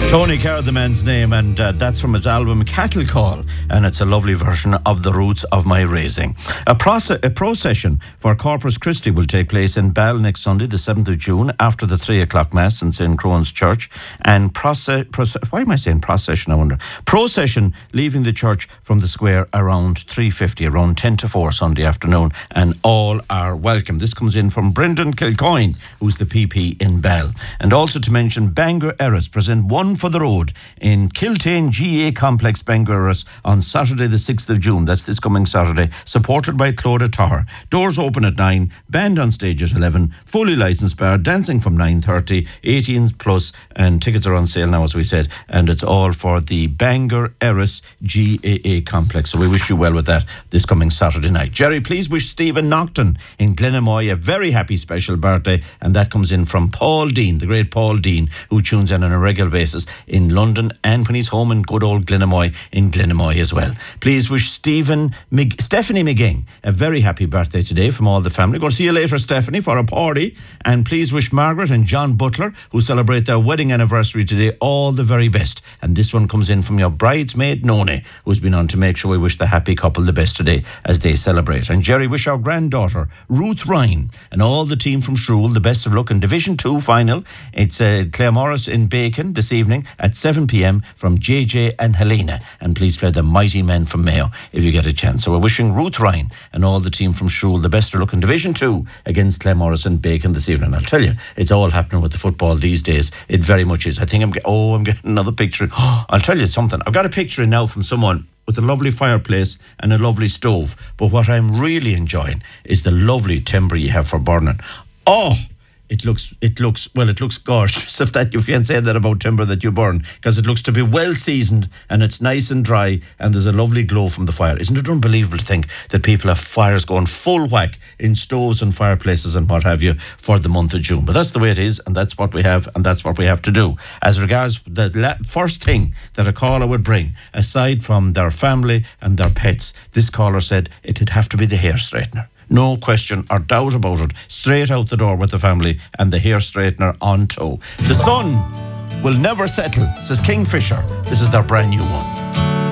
Tony Carr, the man's name, and that's from his album Cattle Call, and it's a lovely version of The Roots of My Raising. A procession for Corpus Christi will take place in Ball next Sunday, the 7th of June, after the 3 o'clock Mass in St. Crone's Church. And why am I saying procession, I wonder? Procession leaving the church from the square around 3:50, around 10 to 4 Sunday afternoon, and all are welcome. This comes in from Brendan Kilcoyne, who's the PP in Ball. And also to mention, Bangor Erris present One for the Road in Kiltane GA Complex, Bangor Erris, on Saturday the 6th of June. That's this coming Saturday, supported by Clodagh Tower. Doors open at 9, band on stage at 11, fully licensed bar, dancing from 9:30, 18 plus, and tickets are on sale now, as we said, and it's all for the Bangor Erris GAA Complex. So we wish you well with that this coming Saturday night. Jerry, please wish Stephen Nocton in Glenamoy a very happy special birthday, and that comes in from Paul Dean, the great Paul Dean, who tunes in on a regular basis in London and when he's home in good old Glenamoy, in Glenamoy as well. Please wish Stephanie McGing a very happy birthday today from all the family. Going to see you later, Stephanie, for a party. And please wish Margaret and John Butler, who celebrate their wedding anniversary today, all the very best. And this one comes in from your bridesmaid, Noni, who's been on to make sure we wish the happy couple the best today as they celebrate. And Jerry, wish our granddaughter, Ruth Ryan, and all the team from Shrewell the best of luck in Division 2 final. It's Claremorris in Bacon this evening at 7 p.m. from JJ and Helena. And please play the Mighty Men from Mayo if you get a chance. So we're wishing Ruth Ryan and all the team from Shrewell the best of luck in Division 2 against Claremorris and Bacon this evening. I'll tell you, it's all happening with the football these days. It very much is. I think I'm getting another picture. I'll tell you something. I've got a picture in now from someone with a lovely fireplace and a lovely stove. But what I'm really enjoying is the lovely timber you have for burning. It looks gorgeous, if you can say that about timber that you burn, because it looks to be well seasoned and it's nice and dry and there's a lovely glow from the fire. Isn't it unbelievable to think that people have fires going full whack in stoves and fireplaces and what have you for the month of June? But that's the way it is, and that's what we have, and that's what we have to do. As regards the first thing that a caller would bring, aside from their family and their pets, this caller said it'd have to be the hair straightener. No question or doubt about it. Straight out the door with the family and the hair straightener on tow. The sun will never settle, says Kingfisher. This is their brand new one.